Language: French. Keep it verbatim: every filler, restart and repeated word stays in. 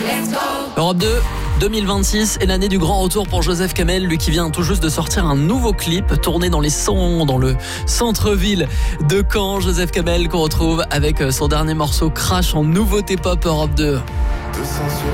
Europe deux, deux mille vingt-six est l'année du grand retour pour Joseph Kamel, lui qui vient tout juste de sortir un nouveau clip tourné dans les sons, dans le centre-ville de Caen. Joseph Kamel qu'on retrouve avec son dernier morceau Crash en nouveauté pop Europe deux.